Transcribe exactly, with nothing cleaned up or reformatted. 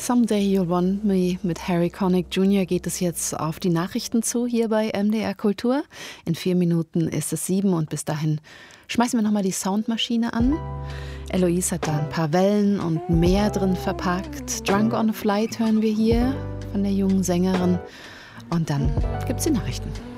Someday You'll Want Me mit Harry Connick Junior geht es jetzt auf die Nachrichten zu, hier bei M D R Kultur. In vier Minuten ist es sieben und bis dahin schmeißen wir nochmal die Soundmaschine an. Eloise hat da ein paar Wellen und Meer drin verpackt. Drunk on a Flight hören wir hier von der jungen Sängerin. Und dann gibt's die Nachrichten.